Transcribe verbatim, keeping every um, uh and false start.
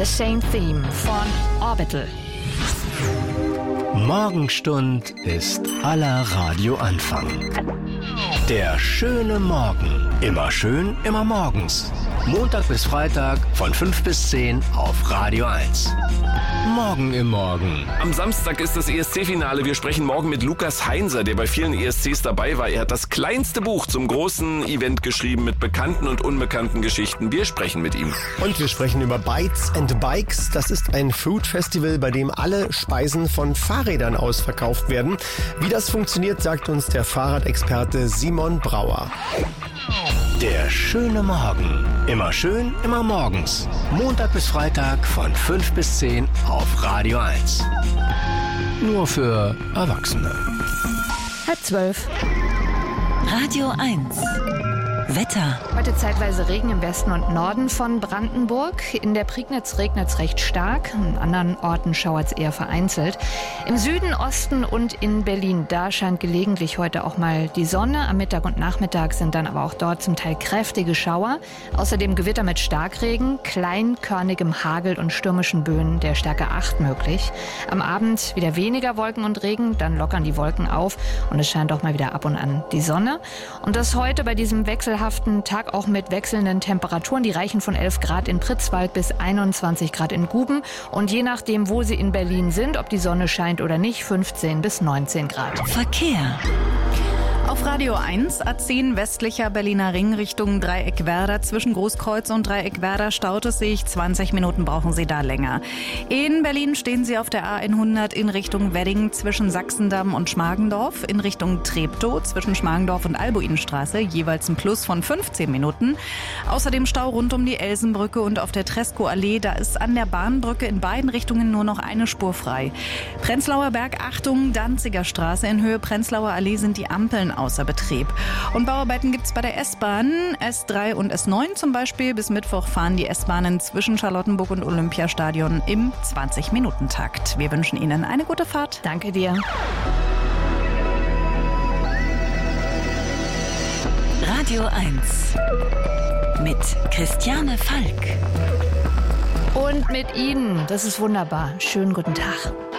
The Same Theme von Orbital. Morgenstund ist aller Radioanfang. Der schöne Morgen. Immer schön, immer morgens. Montag bis Freitag von fünf bis zehn auf Radio eins. Morgen im Morgen. Am Samstag ist das E S C-Finale. Wir sprechen morgen mit Lukas Heinser, der bei vielen E S Cs dabei war. Er hat das kleinste Buch zum großen Event geschrieben mit bekannten und unbekannten Geschichten. Wir sprechen mit ihm. Und wir sprechen über Bites and Bikes. Das ist ein Food Festival, bei dem alle Speisen von Fahrrädern aus verkauft werden. Wie das funktioniert, sagt uns der Fahrradexperte Simon Brauer. Der schöne Morgen. Immer schön, immer morgens. Montag bis Freitag von fünf bis zehn auf Radio eins. Nur für Erwachsene. Halb zwölf. Radio eins. Wetter. Heute zeitweise Regen im Westen und Norden von Brandenburg. In der Prignitz regnet es recht stark. An anderen Orten schauert es eher vereinzelt. Im Süden, Osten und in Berlin, da scheint gelegentlich heute auch mal die Sonne. Am Mittag und Nachmittag sind dann aber auch dort zum Teil kräftige Schauer. Außerdem Gewitter mit Starkregen, kleinkörnigem Hagel und stürmischen Böen der Stärke acht möglich. Am Abend wieder weniger Wolken und Regen, dann lockern die Wolken auf und es scheint auch mal wieder ab und an die Sonne. Und das heute bei diesem wechselhaften Tag auch mit wechselnden Temperaturen. Die reichen von elf Grad in Pritzwalk bis einundzwanzig Grad in Guben. Und je nachdem, wo Sie in Berlin sind, ob die Sonne scheint oder nicht, fünfzehn bis neunzehn Grad. Verkehr. Auf Radio eins, A zehn westlicher Berliner Ring Richtung Dreieckwerder. Zwischen Großkreuz und Dreieckwerder staut es sich. zwanzig Minuten brauchen Sie da länger. In Berlin stehen Sie auf der A hundert in Richtung Wedding zwischen Sachsendamm und Schmargendorf. In Richtung Treptow zwischen Schmargendorf und Albuinstraße jeweils ein Plus von fünfzehn Minuten. Außerdem Stau rund um die Elsenbrücke und auf der Treskow-Allee. Da ist an der Bahnbrücke in beiden Richtungen nur noch eine Spur frei. Prenzlauer Berg, Achtung, Danziger Straße. In Höhe Prenzlauer Allee sind die Ampeln außer Betrieb. Und Bauarbeiten gibt es bei der S-Bahn, S drei und S neun zum Beispiel. Bis Mittwoch fahren die S-Bahnen zwischen Charlottenburg und Olympiastadion im zwanzig-Minuten-Takt. Wir wünschen Ihnen eine gute Fahrt. Danke dir. Radio eins. Mit Christiane Falk. Und mit Ihnen. Das ist wunderbar. Schönen guten Tag.